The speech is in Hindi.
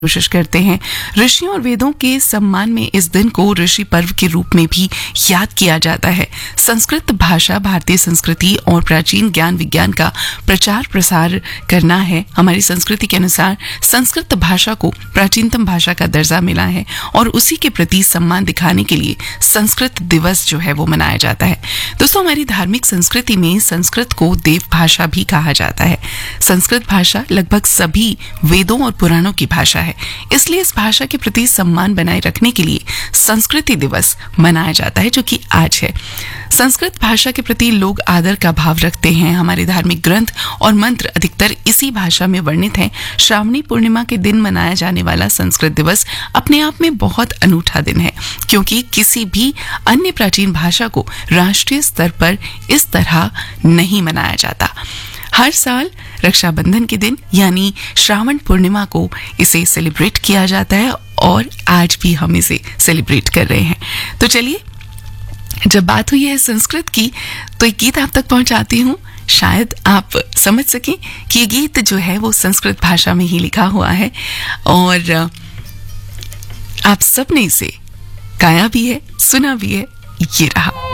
कोशिश करते हैं। ऋषियों और वेदों के सम्मान में इस दिन को ऋषि पर्व के रूप में भी याद किया जाता है। संस्कृत भाषा भारतीय संस्कृति और प्राचीन ज्ञान विज्ञान का प्रचार प्रसार करना है। हमारी संस्कृति के अनुसार संस्कृत भाषा को प्राचीनतम भाषा का दर्जा मिला है और उसी के प्रति सम्मान दिखाने के लिए संस्कृत दिवस जो है वो मनाया जाता है। दोस्तों, हमारी धार्मिक संस्कृति में संस्कृत को देव भाषा भी कहा जाता है। संस्कृत भाषा लगभग सभी वेदों और पुराणों की भाषा है, इसलिए इस भाषा के प्रति सम्मान बनाए रखने के लिए संस्कृति दिवस मनाया जाता है, जो कि आज है। संस्कृत भाषा के प्रति लोग आदर का भाव रखते हैं। हमारे धार्मिक ग्रंथ और मंत्र अधिकतर इसी भाषा में वर्णित हैं। श्रावणी पूर्णिमा के दिन मनाया जाने वाला संस्कृत दिवस अपने आप में बहुत अनूठा दिन है, क्योंकि किसी भी अन्य प्राचीन भाषा को राष्ट्रीय स्तर पर इस तरह नहीं मनाया जाता। हर साल रक्षाबंधन के दिन यानी श्रावण पूर्णिमा को इसे सेलिब्रेट किया जाता है और आज भी हम इसे सेलिब्रेट कर रहे हैं। तो चलिए, जब बात हुई है संस्कृत की, तो एक गीत आप तक पहुंचाती हूँ। शायद आप समझ सकें कि ये गीत जो है वो संस्कृत भाषा में ही लिखा हुआ है और आप सबने इसे गाया भी है, सुना भी है। ये रहा।